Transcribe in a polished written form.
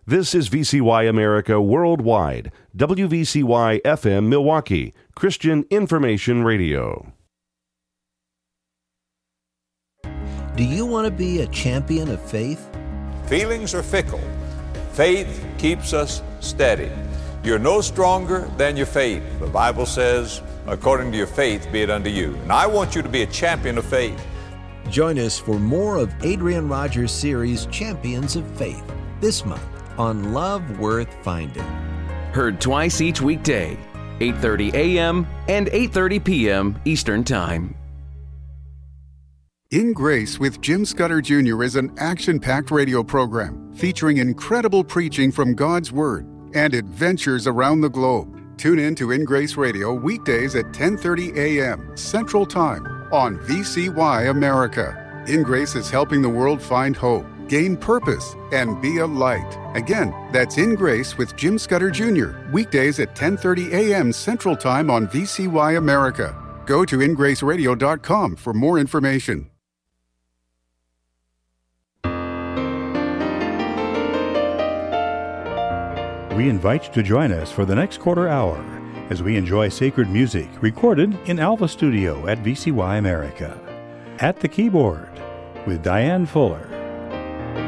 This is VCY America Worldwide, WVCY FM Milwaukee, Christian Information Radio. Do you want to be a champion of faith? Feelings are fickle. Faith keeps us steady. You're no stronger than your faith. The Bible says, according to your faith, be it unto you. And I want you to be a champion of faith. Join us for more of Adrian Rogers' series, Champions of Faith, this month on Love Worth Finding. Heard twice each weekday, 8:30 a.m. and 8:30 p.m. Eastern Time. In Grace with Jim Scudder Jr. is an action-packed radio program featuring incredible preaching from God's Word and adventures around the globe. Tune in to In Grace Radio weekdays at 10:30 a.m. Central Time on VCY America. In Grace is helping the world find hope, gain purpose, and be a light. Again, that's In Grace with Jim Scudder Jr. weekdays at 10:30 a.m. Central Time on VCY America. Go to ingraceradio.com for more information. We invite you to join us for the next quarter hour as we enjoy sacred music recorded in Alva Studio at VCY America. At the keyboard with Diane Fuller.